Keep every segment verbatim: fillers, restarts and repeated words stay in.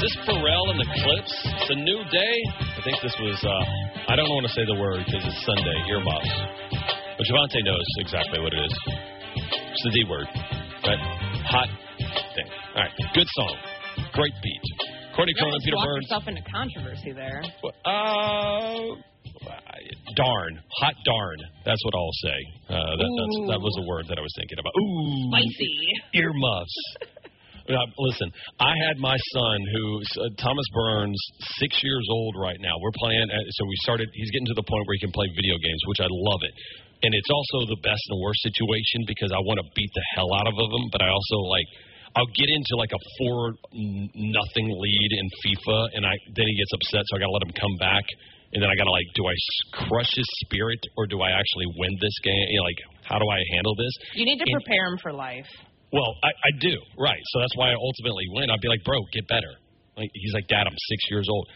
this Pharrell and the Clips? It's a new day. I think this was, uh, I don't want to say the word because it's Sunday, earmuffs. But Javante knows exactly what it is. It's the D word, right? Hot thing. All right, good song. Great beat. Courtney Cronin, Peter Burns. You yourself into controversy there. Uh, darn. Hot darn. That's what I'll say. Uh, that, that's, that was a word that I was thinking about. Ooh. Spicy. Earmuffs. Now, listen, I had my son, who's uh, Thomas Burns, six years old right now. We're playing, uh, so we started, he's getting to the point where he can play video games, which I love it. And it's also the best and worst situation because I want to beat the hell out of him, but I also, like, I'll get into, like, a four nothing lead in FIFA, and I then he gets upset, so I got to let him come back. And then I got to, like, do I crush his spirit, or do I actually win this game? You know, like, how do I handle this? You need to and, prepare him for life. Well, I, I do, right. So that's why I ultimately win. I'd be like, bro, get better. Like, he's like, Dad, I'm six years old.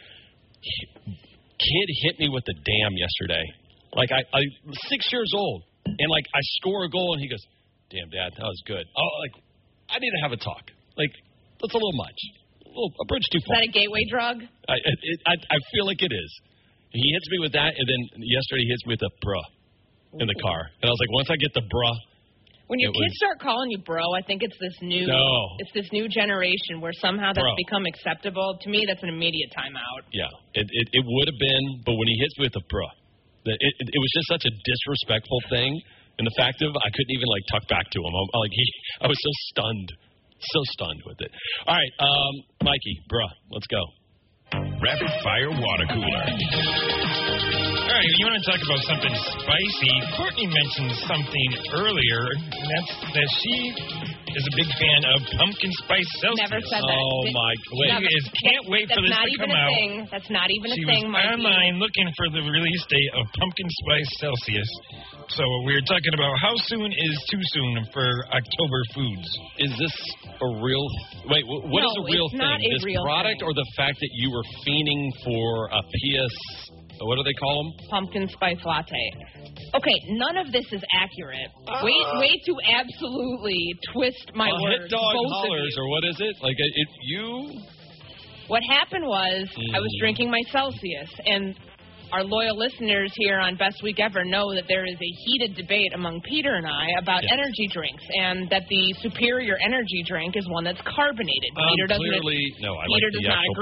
Kid hit me with the damn yesterday. Like, I, I six years old. And, like, I score a goal, and he goes, damn, Dad, that was good. Oh, like, I need to have a talk. Like, that's a little much. A, little, a bridge too far. Is that a gateway drug? I, it, I, I feel like it is. He hits me with that, and then yesterday he hits me with a bruh in the car. And I was like, once I get the bruh. When your kids was, start calling you bro, I think it's this new no. it's this new generation where somehow that's bro. become acceptable. To me, that's an immediate timeout. Yeah, it it, it would have been, but when he hits me with a bruh, it, it, it was just such a disrespectful thing. And the fact of I couldn't even, like, talk back to him. I'm, like he, I was so stunned, so stunned with it. All right, um, Mikey, bruh, let's go. Rapid Fire Water Cooler. All right, you want to talk about something spicy? Courtney mentioned something earlier, and that's that she is a big fan of pumpkin spice Celsius. Never said that. Oh, my God. She is, can't wait for this to come out. Thing. That's not even a she thing, was Mikey. online looking for the release date of pumpkin spice Celsius. So we were talking about how soon is too soon for October foods. Is this a real wait, what no, is a real it's thing? Not a this real product thing. Or the fact that you were fiending for a P S what do they call them? Pumpkin spice latte. Okay, none of this is accurate. Uh, wait, wait to absolutely twist my uh, words. Hit dog both hollers, or what is it? Like it, it you? What happened was mm. I was drinking my Celsius, and our loyal listeners here on Best Week Ever know that there is a heated debate among Peter and I about yes. energy drinks, and that the superior energy drink is one that's carbonated. Um, Peter doesn't. Clearly, no. I Peter like the does not actual